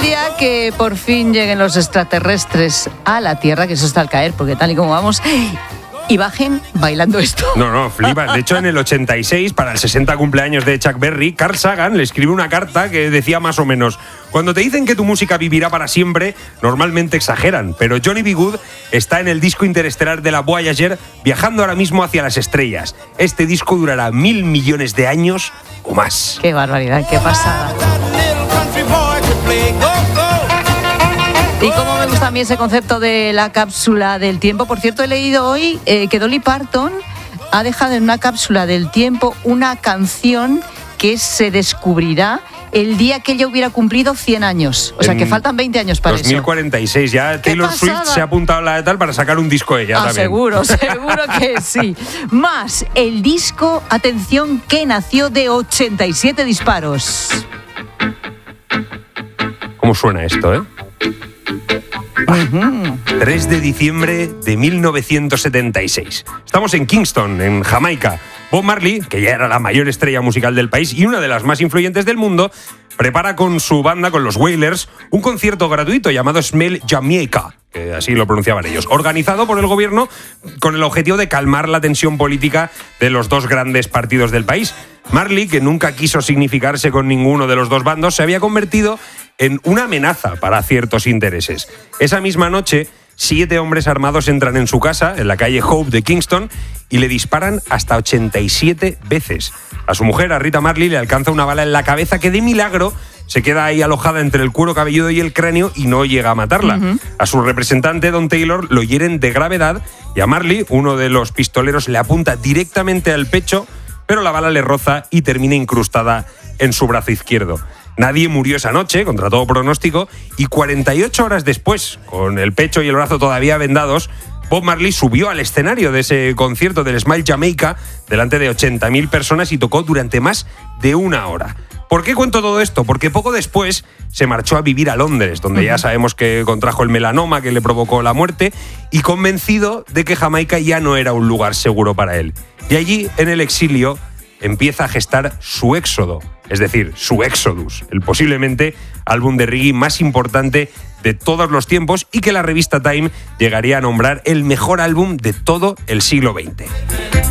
día que por fin lleguen los extraterrestres a la Tierra, que eso está al caer, porque tal y como vamos, y bajen bailando esto. No, flipas. De hecho, en el 86, para el 60 cumpleaños de Chuck Berry, Carl Sagan le escribe una carta que decía más o menos: cuando te dicen que tu música vivirá para siempre, normalmente exageran, pero Johnny B. Good está en el disco interestelar de la Voyager, viajando ahora mismo hacia las estrellas. Este disco durará 1.000 millones de años o más. Qué barbaridad, qué pasada. Y cómo me gusta a mí ese concepto de la cápsula del tiempo. Por cierto, he leído hoy que Dolly Parton ha dejado en una cápsula del tiempo una canción que se descubrirá el día que ella hubiera cumplido 100 años. O sea, que faltan 20 años para 2046, eso. Ya Taylor Swift se ha apuntado a la de tal para sacar un disco ella también. Seguro que sí. Más, el disco, atención, que nació de 87 disparos. ¿Cómo suena esto, 3 de diciembre de 1976. Estamos en Kingston, en Jamaica. Bob Marley, que ya era la mayor estrella musical del país y una de las más influyentes del mundo, prepara con su banda, con los Wailers, un concierto gratuito llamado Smell Jamaica, que así lo pronunciaban ellos, organizado por el gobierno con el objetivo de calmar la tensión política de los dos grandes partidos del país. Marley, que nunca quiso significarse con ninguno de los dos bandos, se había convertido en una amenaza para ciertos intereses. Esa misma noche, 7 hombres armados entran en su casa, en la calle Hope de Kingston, y le disparan hasta 87 veces. A su mujer, a Rita Marley, le alcanza una bala en la cabeza que de milagro se queda ahí alojada entre el cuero cabelludo y el cráneo y no llega a matarla. A su representante, Don Taylor, lo hieren de gravedad y a Marley, uno de los pistoleros, le apunta directamente al pecho, pero la bala le roza y termina incrustada en su brazo izquierdo. Nadie murió esa noche, contra todo pronóstico, y 48 horas después, con el pecho y el brazo todavía vendados, Bob Marley subió al escenario de ese concierto del Smile Jamaica delante de 80.000 personas y tocó durante más de 1 hora. ¿Por qué cuento todo esto? Porque poco después se marchó a vivir a Londres, donde ya sabemos que contrajo el melanoma que le provocó la muerte, y convencido de que Jamaica ya no era un lugar seguro para él. Y allí, en el exilio, empieza a gestar su éxodo, es decir, su Exodus, el posiblemente álbum de reggae más importante de todos los tiempos y que la revista Time llegaría a nombrar el mejor álbum de todo el siglo XX.